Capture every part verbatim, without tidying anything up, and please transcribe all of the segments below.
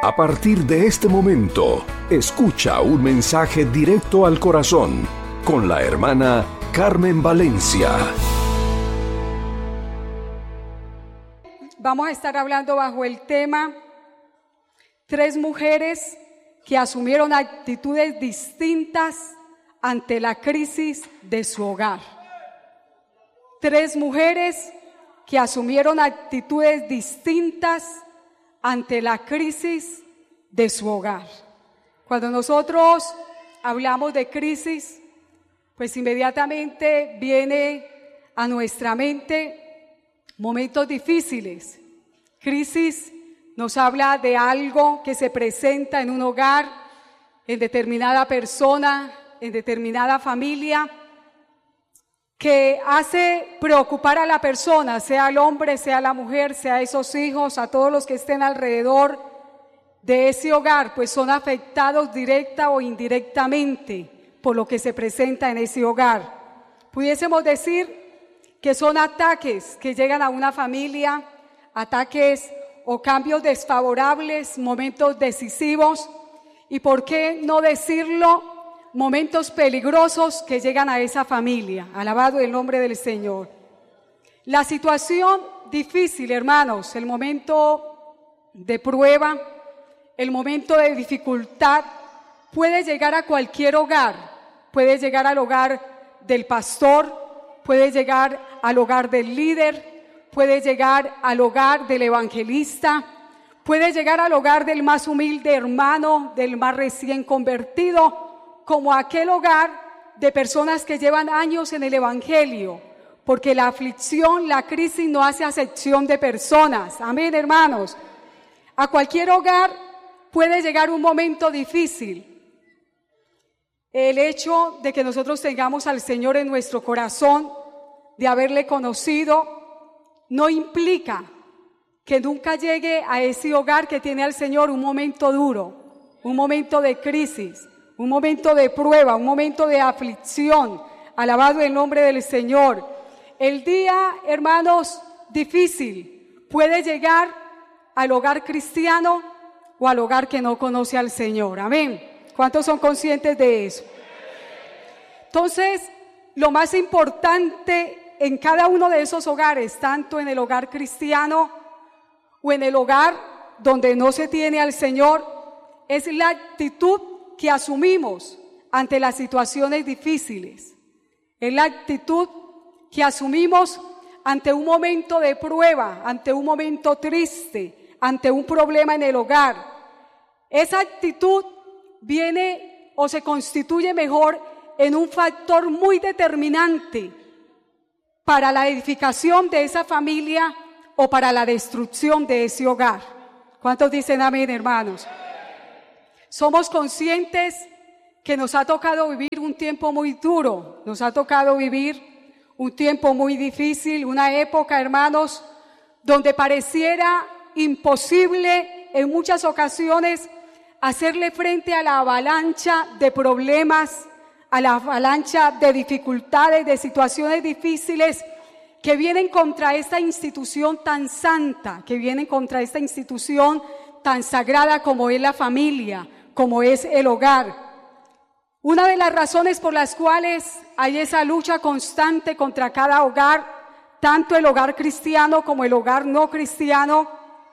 A partir de este momento, escucha un mensaje directo al corazón con la hermana Carmen Valencia. Vamos a estar hablando bajo el tema Tres mujeres que asumieron actitudes distintas ante la crisis de su hogar. Tres mujeres que asumieron actitudes distintas ante la crisis de su hogar. Cuando nosotros hablamos de crisis, pues inmediatamente viene a nuestra mente momentos difíciles. Crisis nos habla de algo que se presenta en un hogar, en determinada persona, en determinada familia, que hace preocupar a la persona, sea el hombre, sea la mujer, sea esos hijos, a todos los que estén alrededor de ese hogar, pues son afectados directa o indirectamente por lo que se presenta en ese hogar. Pudiésemos decir que son ataques que llegan a una familia, ataques o cambios desfavorables, momentos decisivos y, ¿por qué no decirlo?, momentos peligrosos que llegan a esa familia. Alabado el nombre del Señor. La situación difícil, hermanos, el momento de prueba, el momento de dificultad, puede llegar a cualquier hogar. Puede llegar al hogar del pastor, puede llegar al hogar del líder, puede llegar al hogar del evangelista, puede llegar al hogar del más humilde hermano, del más recién convertido, como aquel hogar de personas que llevan años en el evangelio, porque la aflicción, la crisis no hace acepción de personas. Amén, hermanos. A cualquier hogar puede llegar un momento difícil. El hecho de que nosotros tengamos al Señor en nuestro corazón, de haberle conocido, no implica que nunca llegue a ese hogar que tiene al Señor un momento duro, un momento de crisis, un momento de prueba, un momento de aflicción. Alabado el nombre del Señor. El día, hermanos, difícil puede llegar al hogar cristiano o al hogar que no conoce al Señor. Amén. ¿Cuántos son conscientes de eso? Entonces, lo más importante en cada uno de esos hogares, tanto en el hogar cristiano o en el hogar donde no se tiene al Señor, es la actitud que asumimos ante las situaciones difíciles. Es la actitud que asumimos ante un momento de prueba, ante un momento triste, ante un problema en el hogar. Esa actitud viene o se constituye mejor en un factor muy determinante para la edificación de esa familia o para la destrucción de ese hogar. ¿Cuántos dicen amén, hermanos? Somos conscientes que nos ha tocado vivir un tiempo muy duro, nos ha tocado vivir un tiempo muy difícil, una época, hermanos, donde pareciera imposible en muchas ocasiones hacerle frente a la avalancha de problemas, a la avalancha de dificultades, de situaciones difíciles que vienen contra esta institución tan santa, que vienen contra esta institución tan sagrada como es la familia, como es el hogar. Una de las razones por las cuales hay esa lucha constante contra cada hogar, tanto el hogar cristiano como el hogar no cristiano,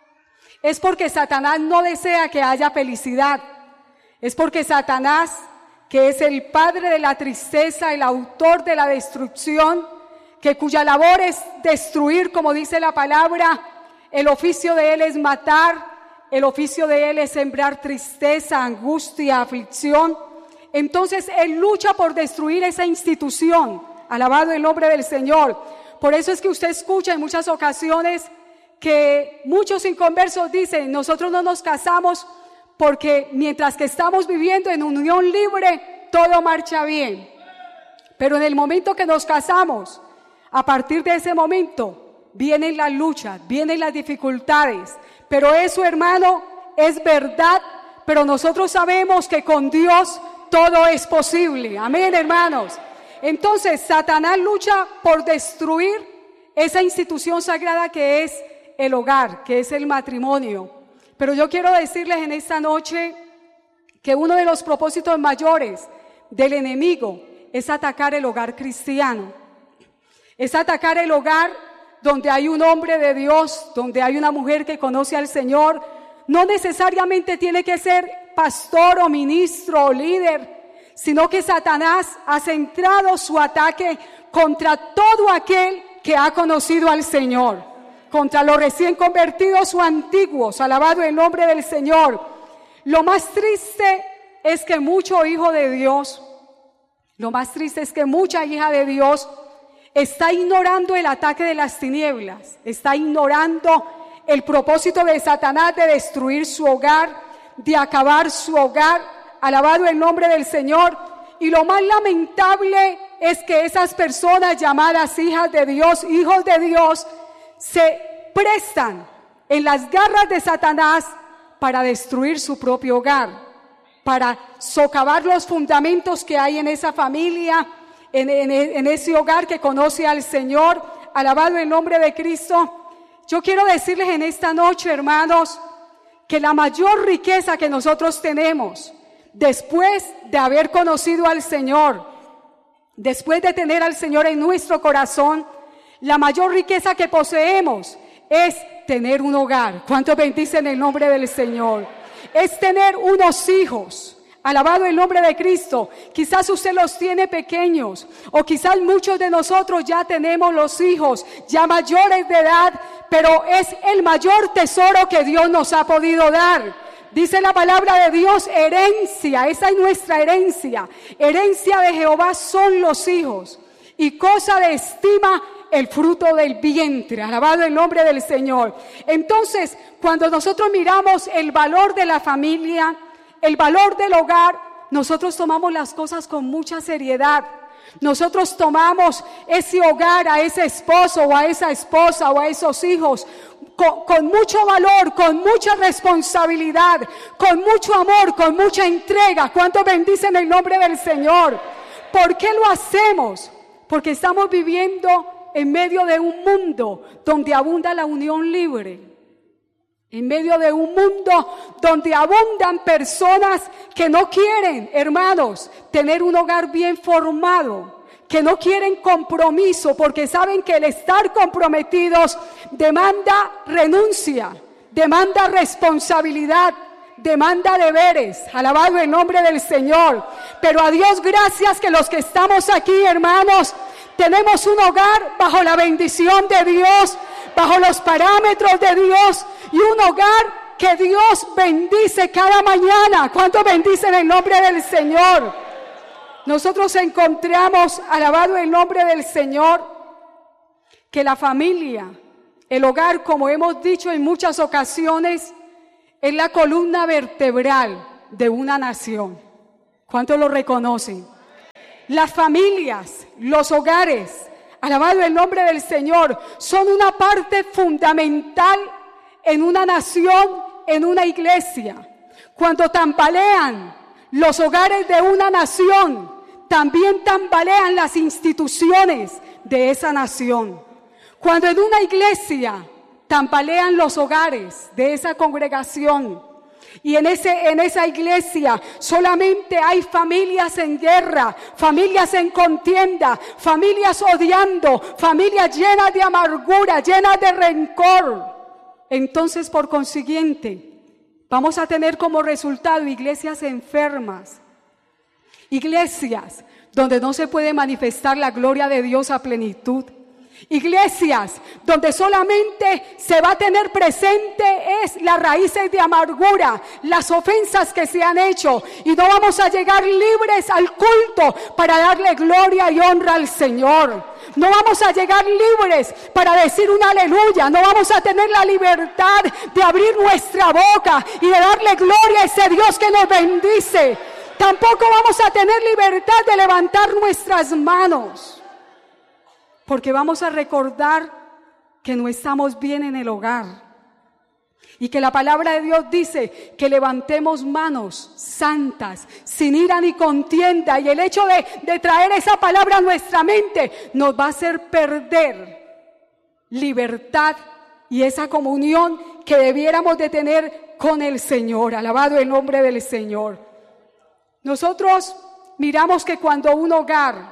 es porque Satanás no desea que haya felicidad. Es porque Satanás, que es el padre de la tristeza, el autor de la destrucción, que cuya labor es destruir, como dice la palabra, el oficio de él es matar, el oficio de él es sembrar tristeza, angustia, aflicción. Entonces él lucha por destruir esa institución. Alabado el nombre del Señor. Por eso es que usted escucha en muchas ocasiones que muchos inconversos dicen: nosotros no nos casamos porque mientras que estamos viviendo en unión libre todo marcha bien. Pero en el momento que nos casamos, a partir de ese momento vienen las luchas, vienen las dificultades. Pero eso, hermano, es verdad, pero nosotros sabemos que con Dios todo es posible. Amén, hermanos. Entonces, Satanás lucha por destruir esa institución sagrada que es el hogar, que es el matrimonio. Pero yo quiero decirles en esta noche que uno de los propósitos mayores del enemigo es atacar el hogar cristiano. Es atacar el hogar donde hay un hombre de Dios, donde hay una mujer que conoce al Señor. No necesariamente tiene que ser pastor o ministro o líder, sino que Satanás ha centrado su ataque contra todo aquel que ha conocido al Señor, contra los recién convertidos o antiguos, alabado el nombre del Señor. Lo más triste es que mucho hijo de Dios, lo más triste es que mucha hija de Dios está ignorando el ataque de las tinieblas, está ignorando el propósito de Satanás de destruir su hogar, de acabar su hogar, alabado el nombre del Señor. Y lo más lamentable es que esas personas llamadas hijas de Dios, hijos de Dios, se prestan en las garras de Satanás para destruir su propio hogar, para socavar los fundamentos que hay en esa familia, en, en, en ese hogar que conoce al Señor, alabado el nombre de Cristo. Yo quiero decirles en esta noche, hermanos, que la mayor riqueza que nosotros tenemos después de haber conocido al Señor, después de tener al Señor en nuestro corazón, la mayor riqueza que poseemos es tener un hogar. ¿Cuántos bendicen el nombre del Señor? Es tener unos hijos. Alabado el nombre de Cristo. Quizás usted los tiene pequeños, o quizás muchos de nosotros ya tenemos los hijos ya mayores de edad, pero es el mayor tesoro que Dios nos ha podido dar. Dice la palabra de Dios, herencia, esa es nuestra herencia. Herencia de Jehová son los hijos, y cosa de estima el fruto del vientre. Alabado el nombre del Señor. Entonces, cuando nosotros miramos el valor de la familia, el valor del hogar, nosotros tomamos las cosas con mucha seriedad. Nosotros tomamos ese hogar, a ese esposo o a esa esposa o a esos hijos con, con mucho valor, con mucha responsabilidad, con mucho amor, con mucha entrega. ¿Cuántos bendicen el nombre del Señor? ¿Por qué lo hacemos? Porque estamos viviendo en medio de un mundo donde abunda la unión libre. En medio de un mundo donde abundan personas que no quieren, hermanos, tener un hogar bien formado, que no quieren compromiso, porque saben que el estar comprometidos demanda renuncia, demanda responsabilidad, demanda deberes. Alabado el nombre del Señor. Pero a Dios gracias que los que estamos aquí, hermanos, tenemos un hogar bajo la bendición de Dios, bajo los parámetros de Dios, y un hogar que Dios bendice cada mañana. ¿Cuántos bendicen el nombre del Señor? Nosotros encontramos, alabado el nombre del Señor, que la familia, el hogar, como hemos dicho en muchas ocasiones, es la columna vertebral de una nación. ¿Cuántos lo reconocen? Las familias, los hogares, alabado el nombre del Señor, son una parte fundamental en una nación, en una iglesia. Cuando tambalean los hogares de una nación, también tambalean las instituciones de esa nación. Cuando en una iglesia tambalean los hogares de esa congregación, y en, ese, en esa iglesia solamente hay familias en guerra, familias en contienda, familias odiando, familias llenas de amargura, llenas de rencor. Entonces, por consiguiente, vamos a tener como resultado iglesias enfermas, iglesias donde no se puede manifestar la gloria de Dios a plenitud. Iglesias donde solamente se va a tener presente es las raíces de amargura, las ofensas que se han hecho, y no vamos a llegar libres al culto para darle gloria y honra al Señor. No vamos a llegar libres para decir un aleluya. No vamos a tener la libertad de abrir nuestra boca y de darle gloria a ese Dios que nos bendice. Tampoco vamos a tener libertad de levantar nuestras manos, porque vamos a recordar que no estamos bien en el hogar, y que la palabra de Dios dice que levantemos manos santas, sin ira ni contienda, y el hecho de, de traer esa palabra a nuestra mente nos va a hacer perder libertad y esa comunión que debiéramos de tener con el Señor. Alabado el nombre del Señor. Nosotros miramos que cuando un hogar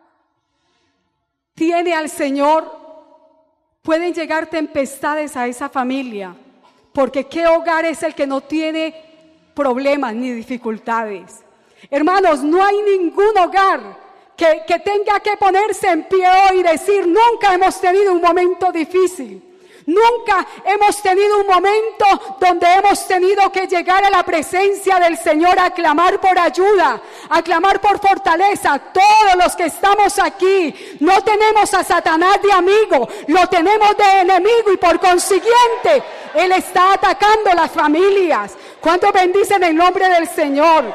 tiene al Señor, pueden llegar tempestades a esa familia, porque ¿qué hogar es el que no tiene problemas ni dificultades? Hermanos, no hay ningún hogar que, que tenga que ponerse en pie hoy y decir, nunca hemos tenido un momento difícil. Nunca hemos tenido un momento donde hemos tenido que llegar a la presencia del Señor a clamar por ayuda, a clamar por fortaleza. Todos los que estamos aquí no tenemos a Satanás de amigo, lo tenemos de enemigo y por consiguiente él está atacando las familias. ¿Cuántos bendicen el nombre del Señor?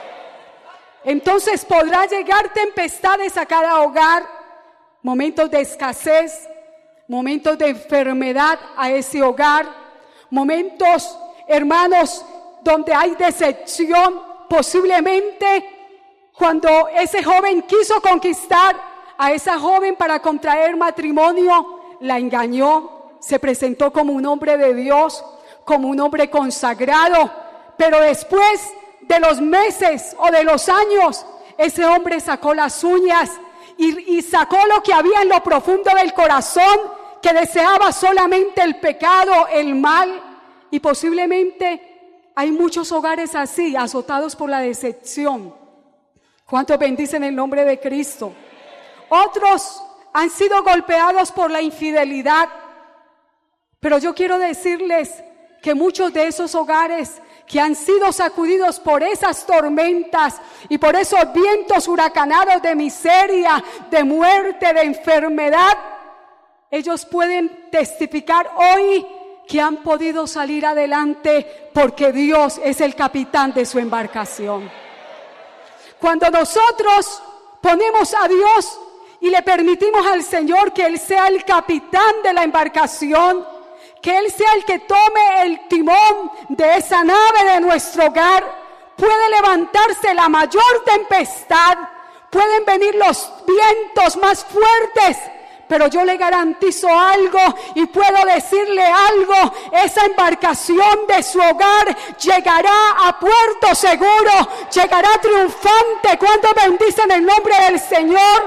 Entonces podrá llegar tempestades a cada hogar, momentos de escasez, momentos de enfermedad a ese hogar, momentos, hermanos, donde hay decepción. Posiblemente cuando ese joven quiso conquistar a esa joven para contraer matrimonio, la engañó, se presentó como un hombre de Dios, como un hombre consagrado, pero después de los meses o de los años, ese hombre sacó las uñas y, y sacó lo que había en lo profundo del corazón, que deseaba solamente el pecado, el mal, y posiblemente hay muchos hogares así, azotados por la decepción. ¿Cuántos bendicen el nombre de Cristo? Otros han sido golpeados por la infidelidad, pero yo quiero decirles que muchos de esos hogares que han sido sacudidos por esas tormentas y por esos vientos huracanados de miseria, de muerte, de enfermedad, ellos pueden testificar hoy que han podido salir adelante porque Dios es el capitán de su embarcación. Cuando nosotros ponemos a Dios y le permitimos al Señor que Él sea el capitán de la embarcación, que Él sea el que tome el timón de esa nave de nuestro hogar, puede levantarse la mayor tempestad, pueden venir los vientos más fuertes, pero yo le garantizo algo y puedo decirle algo: esa embarcación de su hogar llegará a puerto seguro, llegará triunfante. ¿Cuánto bendicen el nombre del Señor?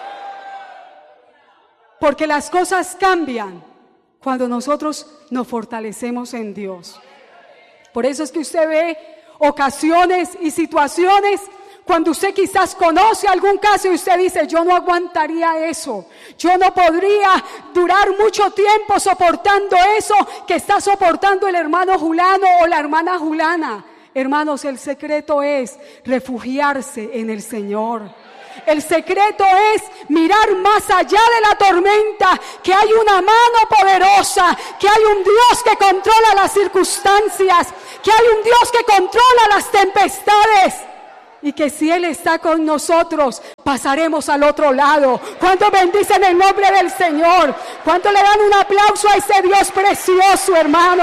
Porque las cosas cambian cuando nosotros nos fortalecemos en Dios. Por eso es que usted ve ocasiones y situaciones cuando usted quizás conoce algún caso y usted dice, yo no aguantaría eso, yo no podría durar mucho tiempo soportando eso que está soportando el hermano Julano o la hermana Julana. Hermanos, el secreto es refugiarse en el Señor. El secreto es mirar más allá de la tormenta, que hay una mano poderosa, que hay un Dios que controla las circunstancias, que hay un Dios que controla las tempestades. Y que si Él está con nosotros, pasaremos al otro lado. ¿Cuántos bendicen el nombre del Señor? ¿Cuántos le dan un aplauso a ese Dios precioso, hermano?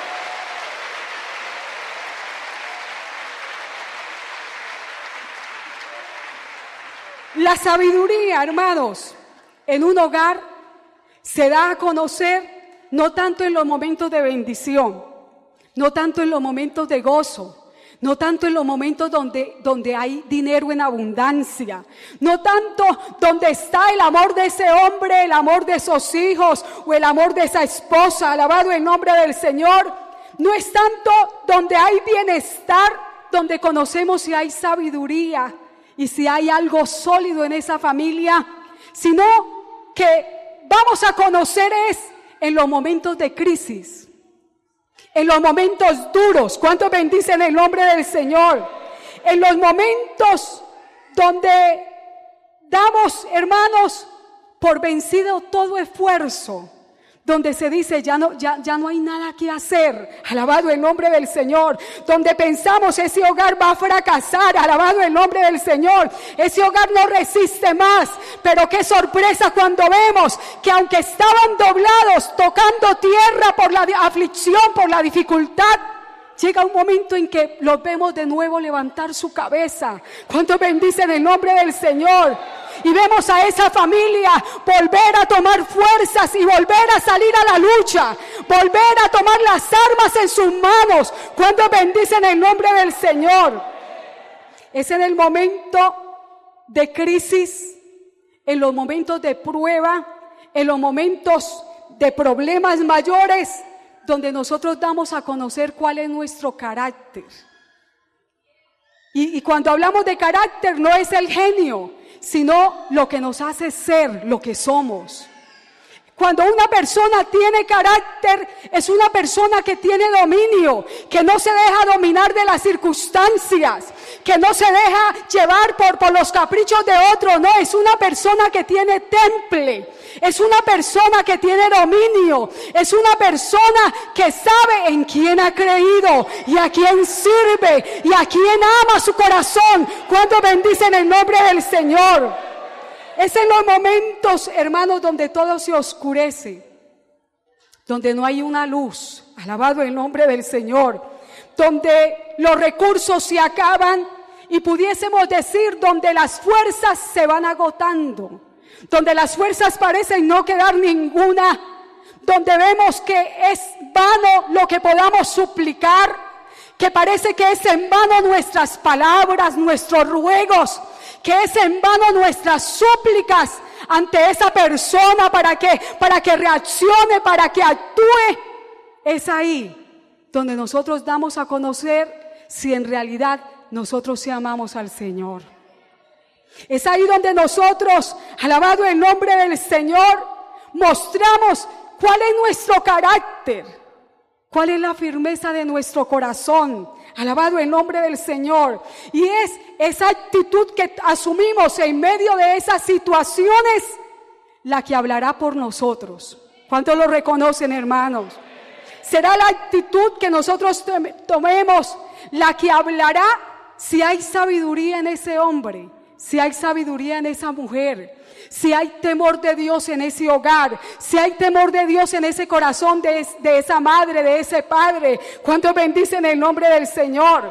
La sabiduría, hermanos, en un hogar se da a conocer no tanto en los momentos de bendición, no tanto en los momentos de gozo, no tanto en los momentos donde, donde hay dinero en abundancia, no tanto donde está el amor de ese hombre, el amor de esos hijos o el amor de esa esposa, alabado el nombre del Señor. No es tanto donde hay bienestar, donde conocemos si hay sabiduría y si hay algo sólido en esa familia, sino que vamos a conocer es en los momentos de crisis. En los momentos duros, ¿cuántos bendicen el nombre del Señor? En los momentos donde damos, hermanos, por vencido todo esfuerzo, donde se dice ya no, ya, ya no hay nada que hacer, alabado el nombre del Señor, donde pensamos ese hogar va a fracasar, alabado el nombre del Señor, ese hogar no resiste más, pero qué sorpresa cuando vemos que aunque estaban doblados, tocando tierra por la aflicción, por la dificultad, llega un momento en que los vemos de nuevo levantar su cabeza. ¿Cuántos bendicen el nombre del Señor? Y vemos a esa familia volver a tomar fuerzas y volver a salir a la lucha, volver a tomar las armas en sus manos cuando bendicen el nombre del Señor. Es en el momento de crisis, en los momentos de prueba, en los momentos de problemas mayores, donde nosotros damos a conocer cuál es nuestro carácter. Y, y cuando hablamos de carácter, no es el genio, sino lo que nos hace ser lo que somos. Cuando una persona tiene carácter, es una persona que tiene dominio, que no se deja dominar de las circunstancias, que no se deja llevar por, por los caprichos de otro. No, es una persona que tiene temple, es una persona que tiene dominio, es una persona que sabe en quién ha creído y a quién sirve y a quién ama su corazón cuando bendicen el nombre del Señor. Es en los momentos, hermanos, donde todo se oscurece, donde no hay una luz, alabado el nombre del Señor, donde los recursos se acaban y pudiésemos decir donde las fuerzas se van agotando, donde las fuerzas parecen no quedar ninguna, donde vemos que es vano lo que podamos suplicar, que parece que es en vano nuestras palabras, nuestros ruegos, que es en vano nuestras súplicas ante esa persona para que, para que reaccione, para que actúe. Es ahí donde nosotros damos a conocer si en realidad nosotros sí amamos al Señor. Es ahí donde nosotros, alabado el nombre del Señor, mostramos cuál es nuestro carácter, cuál es la firmeza de nuestro corazón. Alabado el nombre del Señor. Y es esa actitud que asumimos en medio de esas situaciones la que hablará por nosotros. ¿Cuántos lo reconocen, hermanos? Será la actitud que nosotros tomemos la que hablará si hay sabiduría en ese hombre, si hay sabiduría en esa mujer, si hay temor de Dios en ese hogar, si hay temor de Dios en ese corazón de, de esa madre, de ese padre. ¿Cuántos bendicen el nombre del Señor?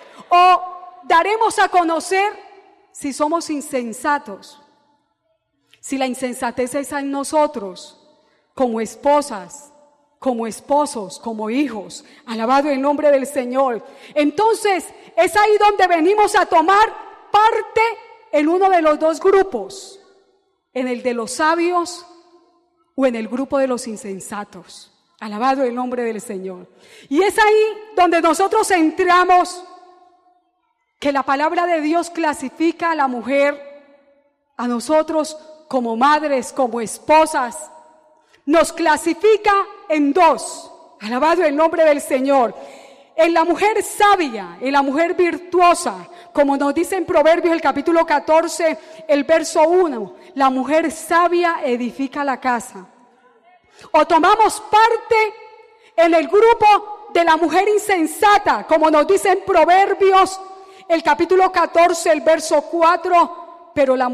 O daremos a conocer si somos insensatos, si la insensatez está en nosotros, como esposas, como esposos, como hijos. Alabado el nombre del Señor. Entonces es ahí donde venimos a tomar parte en uno de los dos grupos, en el de los sabios o en el grupo de los insensatos. Alabado el nombre del Señor. Y es ahí donde nosotros entramos, que la palabra de Dios clasifica a la mujer, a nosotros como madres, como esposas, nos clasifica en dos. Alabado el nombre del Señor. En la mujer sabia, en la mujer virtuosa, como nos dice en Proverbios el capítulo catorce, el verso uno, la mujer sabia edifica la casa. O tomamos parte en el grupo de la mujer insensata, como nos dice en Proverbios el capítulo catorce, el verso cuatro, pero la mujer